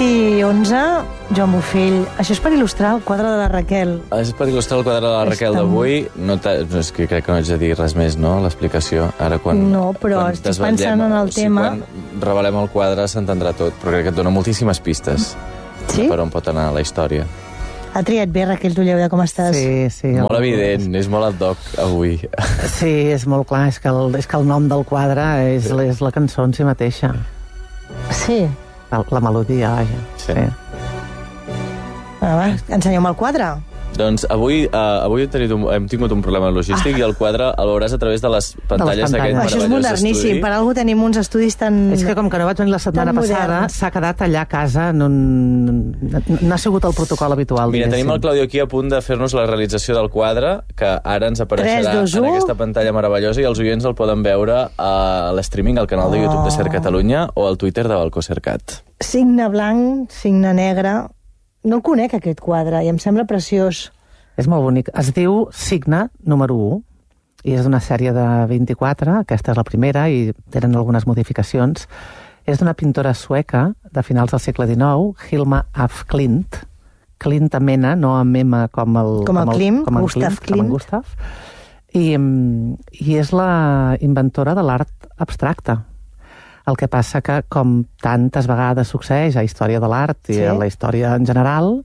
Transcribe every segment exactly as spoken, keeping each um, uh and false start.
i onze, Joan Bofill. Això és per il·lustrar el quadre de la Raquel. És per il·lustrar el quadre de la Raquel d'avui. No és que crec que no haig de dir res més, no?, l'explicació. Ara quan... No, però quan estic pensant en el o sigui, tema... Quan revelem el quadre s'entendrà tot, però crec que et dona moltíssimes pistes. Sí? Per on pot anar la història. Ha triat bé, Raquel Tulleuda, com estàs? Sí, sí. Molt evident, és molt ad hoc avui. Sí, és molt clar, és que el, és que el nom del quadre és, és la cançó en si mateixa. Sí. La, la melodia, vaja. Sí. sí. Ah, va, ensenya'm el quadre. Doncs avui, uh, avui hem, tingut un, hem tingut un problema logístic ah. i el quadre el veuràs a través de les pantalles d'aquest meravellós estudi. Això és moderníssim, per algú tenim uns estudis tan... És que com que no vaig venir la setmana passada, s'ha quedat allà a casa, no, no ha sigut el protocol habitual. Mira, tenim el Claudio aquí a punt de fer-nos la realització del quadre, que ara ens apareixerà tres, dos, en aquesta pantalla meravellosa, i els oients el poden veure a l'streaming, al canal de YouTube de Ser Catalunya o al Twitter de Balcó Cercat. Signe blanc, signe negre... No el conec, aquest quadre, i em sembla preciós. És molt bonic. Es diu Signe número u, i és d'una sèrie de vint-i-quatre, aquesta és la primera, i tenen algunes modificacions. És d'una pintora sueca de finals del segle dinou, Hilma af Klint. Klint amb N, no amb M com el... Com el, com el Klim, com el Gustav Klimt. Com en Gustav. I, I és la inventora de l'art abstracte. El que passa que, com tantes vegades succeeix a la història de l'art i sí. a la història en general,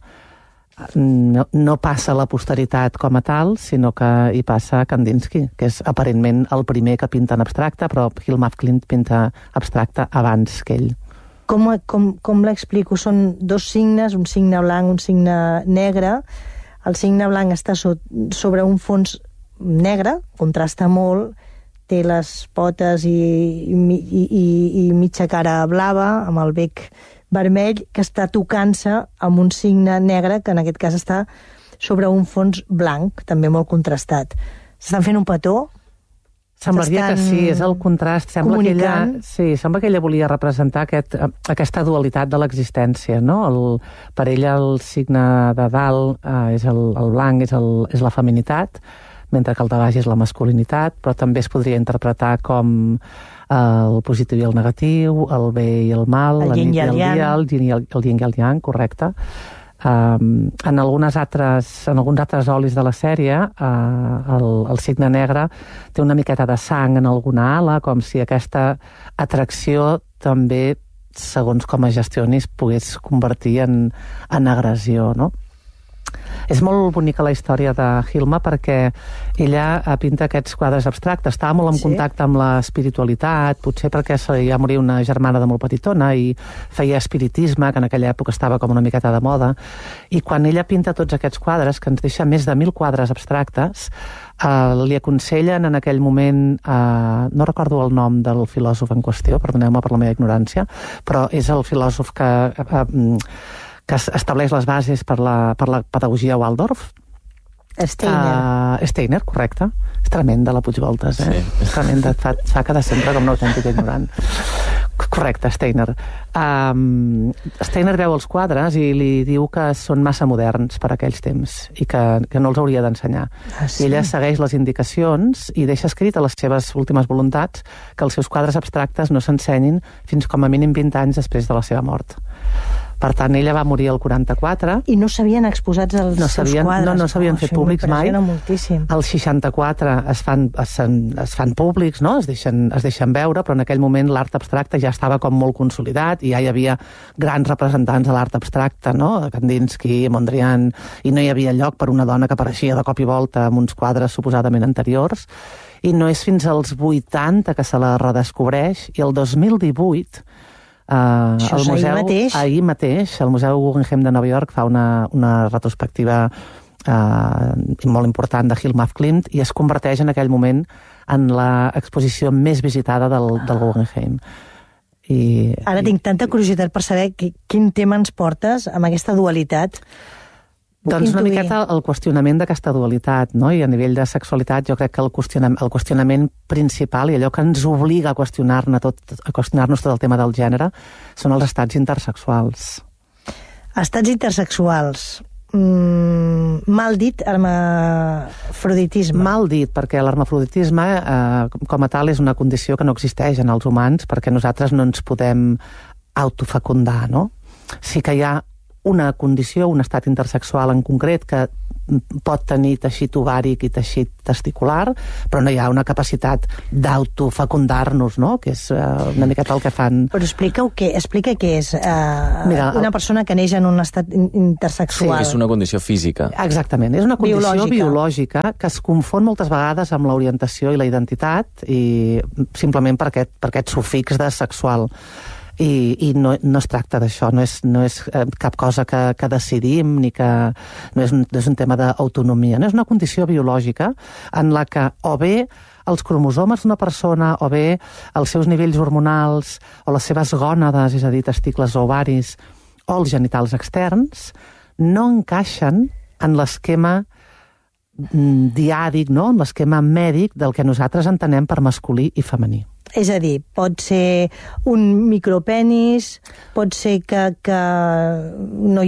no, no passa a la posteritat com a tal, sinó que hi passa Kandinsky, que és aparentment el primer que pinta en abstracte, però Hilma af Klint pinta abstracte abans que ell. Com, com, com l'explico? Són dos signes, un signe blanc, un signe negre. El signe blanc està so, sobre un fons negre, contrasta molt, té les potes i, i, i, i mitja cara blava, amb el bec vermell, que està tocant-se amb un signe negre, que en aquest cas està sobre un fons blanc, també molt contrastat. S'estan fent un petó? Semblaria que sí, és el contrast. Sembla que ella, sí, sembla que ella volia representar aquest, aquesta dualitat de l'existència, no? El, per ella el signe de dalt eh, és el, el blanc, és, el, és la feminitat, mentre que el de baix és la masculinitat, però també es podria interpretar com el positiu i el negatiu, el bé i el mal, el la nit i el dia, el yin i el, el yin i el yang, correcte. Um, en, algunes altres, en alguns altres olis de la sèrie, uh, el, el signe negre té una miqueta de sang en alguna ala, com si aquesta atracció també, segons com es gestioni, es pogués convertir en, en agressió, no? És molt bonica la història de Hilma perquè ella pinta aquests quadres abstractes. Estava molt en sí. contacte amb l'espiritualitat, potser perquè se li va morir una germana de molt petitona i feia espiritisme, que en aquella època estava com una miqueta de moda. I quan ella pinta tots aquests quadres, que ens deixa més de mil quadres abstractes, eh, li aconsellen en aquell moment, eh, no recordo el nom del filòsof en qüestió, perdoneu-me per la meva ignorància, però és el filòsof que... Eh, que estableix les bases per la, per la pedagogia Waldorf. Steiner. Uh, Steiner, correcte. És tremenda la Puigvoltes, eh? Sí. És tremenda, fa, fa quedar sempre com un autèntic ignorant. Correcte, Steiner. Um, Steiner veu els quadres i li diu que són massa moderns per a aquells temps i que, que no els hauria d'ensenyar. Ah, sí? I ella segueix les indicacions i deixa escrit a les seves últimes voluntats que els seus quadres abstractes no s'ensenyin fins com a mínim vint anys després de la seva mort. Per tant, ella va morir al quaranta-quatre. I no s'havien exposats els no seus quadres. No, no s'havien oh, fet públics mai. Moltíssim. Al seixanta-quatre es fan, es, es fan públics, no? es, deixen, es deixen veure, però en aquell moment l'art abstracte ja estava com molt consolidat i ja hi havia grans representants de l'art abstracte, no? Kandinsky, Mondrian, i no hi havia lloc per una dona que apareixia de cop i volta amb uns quadres suposadament anteriors. I no és fins als vuitanta que se la redescobreix, i el dos mil divuit... Uh, Això el museu, ahir mateix? Ahir mateix, el Museu Guggenheim de Nova York fa una, una retrospectiva uh, molt important de Hilma af Klint i es converteix en aquell moment en l'exposició més visitada del, del Guggenheim. I, Ara i, tinc tanta curiositat per saber que, quin tema ens portes amb aquesta dualitat. Doncs una miqueta el qüestionament d'aquesta dualitat, no? I a nivell de sexualitat jo crec que el qüestionament, el qüestionament principal i allò que ens obliga a qüestionar-nos tot, a qüestionar-nos tot el tema del gènere són els estats intersexuals. Estats intersexuals. Mm, mal dit, hermafroditisme. Mal dit, perquè l'hermafroditisme eh, com a tal és una condició que no existeix en els humans perquè nosaltres no ens podem autofecundar, no? sí que hi ha una condició, un estat intersexual en concret que pot tenir teixit ovàric i teixit testicular, però no hi ha una capacitat d'autofecundar-nos, no? Que és uh, una miqueta el que fan... Però explica-ho què, explica què és uh, Mira, una persona que neix en un estat intersexual. Sí, és una condició física. Exactament, és una condició biològica. biològica que es confon moltes vegades amb l'orientació i la identitat, i simplement per aquest, per aquest sufix de sexual. I, i no, no es tracta d'això, no és, no és eh, cap cosa que, que decidim, ni que no és un, no és un tema d'autonomia, no és una condició biològica en la que o bé els cromosomes d'una persona, o bé els seus nivells hormonals, o les seves gònades, és a dir, testicles o ovaris, o els genitals externs, no encaixen en l'esquema diàdic, no? En l'esquema mèdic del que nosaltres entenem per masculí i femení. És a dir, pot ser un micropenis, pot ser que, que no hi